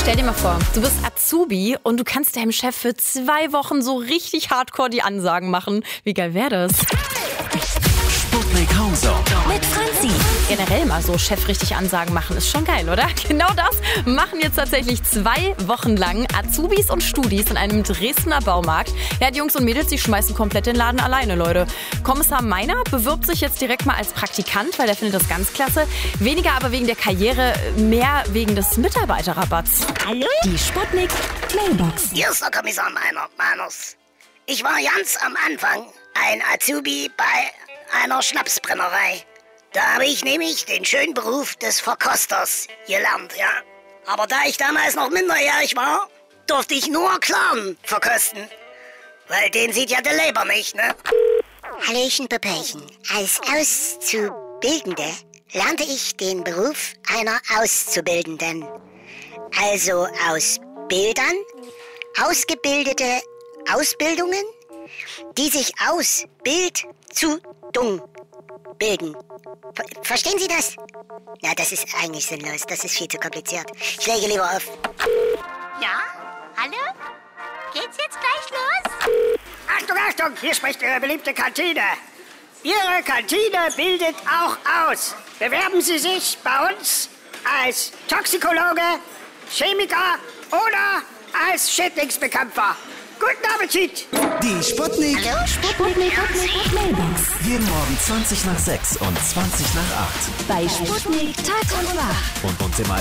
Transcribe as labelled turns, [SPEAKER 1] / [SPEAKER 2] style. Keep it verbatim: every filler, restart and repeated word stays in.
[SPEAKER 1] Stell dir mal vor, du bist Azubi und du kannst deinem Chef für zwei Wochen so richtig hardcore die Ansagen machen. Wie geil wäre das?
[SPEAKER 2] Sputnik Homezone
[SPEAKER 1] Mit Franzi. Generell mal so Chef richtig Ansagen machen, ist schon geil, oder? Genau das machen jetzt tatsächlich zwei Wochen lang Azubis und Studis in einem Dresdner Baumarkt. Ja, die Jungs und Mädels, die schmeißen komplett den Laden alleine, Leute. Kommissar Meiner bewirbt sich jetzt direkt mal als Praktikant, weil der findet das ganz klasse. Weniger aber wegen der Karriere, mehr wegen des Mitarbeiterrabatts.
[SPEAKER 3] Hallo?
[SPEAKER 1] Die Sputnik Mailbox.
[SPEAKER 3] Hier ist der Kommissar Meiner, Meiners. Ich war ganz am Anfang ein Azubi bei einer Schnapsbrennerei. Da habe ich nämlich den schönen Beruf des Verkosters gelernt, ja. Aber da ich damals noch minderjährig war, durfte ich nur Clown verkosten. Weil den sieht ja der Leber nicht, ne? Hallöchen, Popöchen. Als Auszubildende lernte ich den Beruf einer Auszubildenden. Also aus Bildern, ausgebildete Ausbildungen, die sich aus Bild zu Dung bilden. Ver- Verstehen Sie das? Na, das ist eigentlich sinnlos. Das ist viel zu kompliziert. Ich lege lieber auf.
[SPEAKER 4] Ja? Hallo? Geht's jetzt gleich los?
[SPEAKER 5] Achtung, Achtung, hier spricht Ihre beliebte Kantine. Ihre Kantine bildet auch aus. Bewerben Sie sich bei uns als Toxikologe, Chemiker oder als Schädlingsbekämpfer. Guten Appetit!
[SPEAKER 2] Die Sputnik.
[SPEAKER 3] Hallo, Sputnik.
[SPEAKER 1] Mailbox.
[SPEAKER 2] Jeden Morgen zwanzig nach sechs und zwanzig nach acht.
[SPEAKER 1] Bei Sputnik Tag und Nacht.
[SPEAKER 2] Und uns im